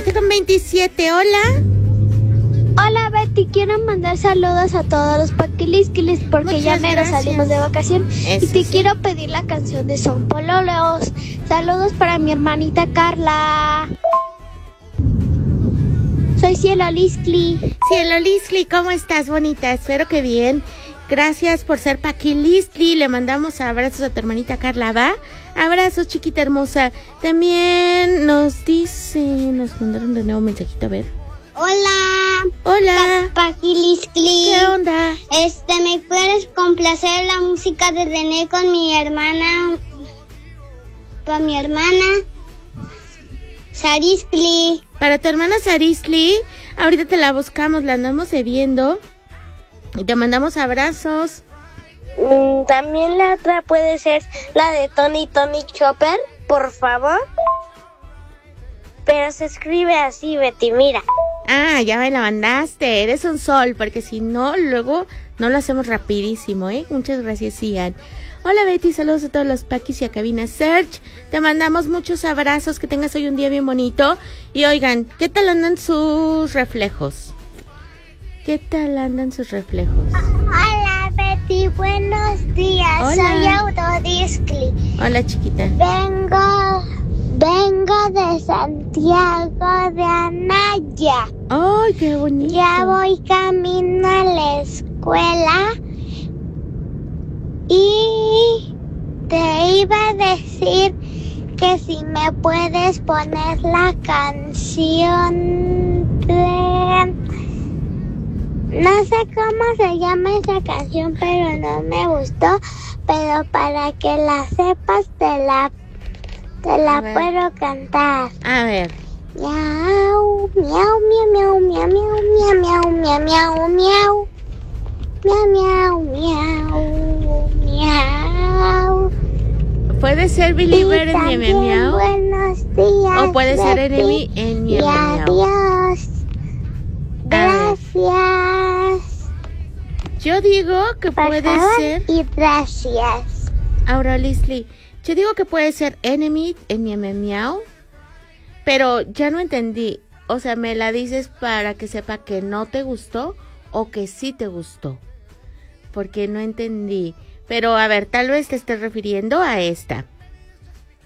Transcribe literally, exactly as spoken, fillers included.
siete con veintisiete, hola. Hola Betty, quiero mandar saludos a todos los paquilisquilis porque Muchas ya mero gracias. salimos de vacación. Eso Y te sí. quiero pedir la canción de Son Pololeos. Saludos para mi hermanita Carla. Soy Cielo Liscli. Cielo Lisli, ¿cómo estás, bonita? Espero que bien. Gracias por ser paquilisli. Le mandamos abrazos a tu hermanita Carla, ¿va? Abrazos, chiquita hermosa. También nos dice, nos mandaron de nuevo un mensajito, a ver. Hola. Hola. Paquiliscli. ¿Qué onda? Este, ¿me puedes complacer la música de René con mi hermana? Con mi hermana Sariscli. Para tu hermana Sarisli, ahorita te la buscamos, la andamos viendo. Y te mandamos abrazos. Mm, también la otra puede ser la de Tony Tony Chopper, por favor. Pero se escribe así, Betty, mira. Ah, ya me la mandaste. Eres un sol, porque si no, luego no lo hacemos rapidísimo, ¿eh? Muchas gracias, Ian. Hola, Betty. Saludos a todos los paquis y a Cabina Search. Te mandamos muchos abrazos. Que tengas hoy un día bien bonito. Y oigan, ¿qué tal andan sus reflejos? ¿Qué tal andan sus reflejos? Hola Betty, buenos días. Hola. Soy Autodiscli. Hola, chiquita. Vengo, vengo de Santiago de Anaya. ¡Ay, qué bonito! Ya voy camino a la escuela y te iba a decir que si me puedes poner la canción de... No sé cómo se llama esa canción, pero no me gustó. Pero para que la sepas, te la, te la puedo cantar. A ver. Miau, miau, miau, miau, miau, miau, miau, miau, miau, miau. Miau, miau, miau, miau. ¿Puede ser Believer en mi también miau? Buenos días. ¿O puede ser Betty, Enemy en mi y miau? adiós. Gracias. Yo digo que Por puede favor, ser... y gracias. Ahora, Leslie, yo digo que puede ser Enemy en mi miau, pero ya no entendí. O sea, ¿me la dices para que sepa que no te gustó o que sí te gustó? Porque no entendí. Pero, a ver, tal vez te estés refiriendo a esta.